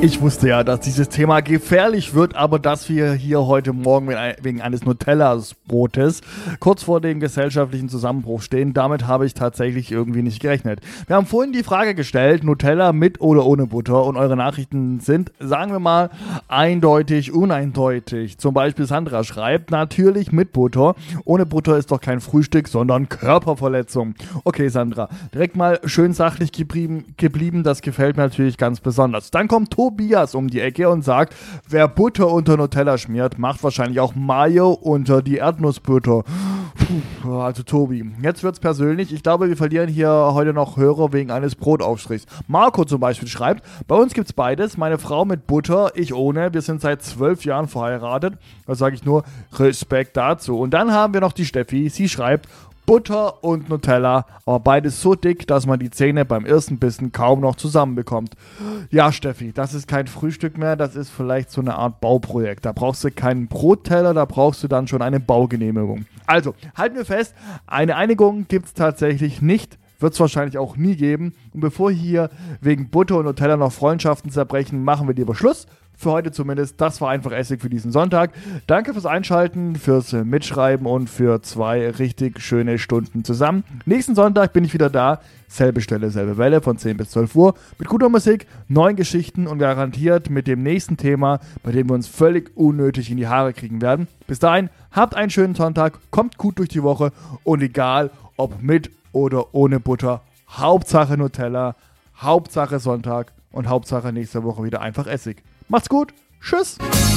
Ich wusste ja, dass dieses Thema gefährlich wird, aber dass wir hier heute Morgen wegen eines Nutella-Brotes kurz vor dem gesellschaftlichen Zusammenbruch stehen, damit habe ich tatsächlich irgendwie nicht gerechnet. Wir haben vorhin die Frage gestellt, Nutella mit oder ohne Butter, und eure Nachrichten sind, sagen wir mal, eindeutig, uneindeutig. Zum Beispiel Sandra schreibt, natürlich mit Butter. Ohne Butter ist doch kein Frühstück, sondern Körperverletzung. Okay, Sandra, direkt mal schön sachlich geblieben, das gefällt mir natürlich ganz besonders. Dann kommt Tobias um die Ecke und sagt, wer Butter unter Nutella schmiert, macht wahrscheinlich auch Mayo unter die Erdnussbutter. Puh, also Tobi, jetzt wird's persönlich. Ich glaube, wir verlieren hier heute noch Hörer wegen eines Brotaufstrichs. Marco zum Beispiel schreibt, bei uns gibt's beides. Meine Frau mit Butter, ich ohne. Wir sind seit 12 Jahren verheiratet. Da sage ich nur Respekt dazu. Und dann haben wir noch die Steffi. Sie schreibt, Butter und Nutella, aber beides so dick, dass man die Zähne beim ersten Bissen kaum noch zusammenbekommt. Ja, Steffi, das ist kein Frühstück mehr, das ist vielleicht so eine Art Bauprojekt. Da brauchst du keinen Brotteller, da brauchst du dann schon eine Baugenehmigung. Also, halten wir fest, eine Einigung gibt es tatsächlich nicht. Wird es wahrscheinlich auch nie geben. Und bevor hier wegen Butter und Nutella noch Freundschaften zerbrechen, machen wir lieber Schluss. Für heute zumindest. Das war einfach Essig für diesen Sonntag. Danke fürs Einschalten, fürs Mitschreiben und für 2 richtig schöne Stunden zusammen. Nächsten Sonntag bin ich wieder da. Selbe Stelle, selbe Welle von 10 bis 12 Uhr. Mit guter Musik, neuen Geschichten und garantiert mit dem nächsten Thema, bei dem wir uns völlig unnötig in die Haare kriegen werden. Bis dahin, habt einen schönen Sonntag, kommt gut durch die Woche und egal, ob mit oder ohne Butter, Hauptsache Nutella, Hauptsache Sonntag und Hauptsache nächste Woche wieder einfach Essig. Macht's gut, tschüss!